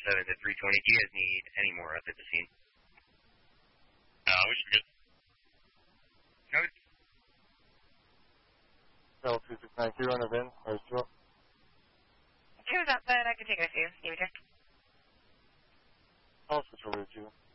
to 320. Do you guys need any more up at the scene? We should be good. Okay. Level 269, can you run a VIN or a drill? 2's up, but I can take it if you need me to. I'll switch over to 2.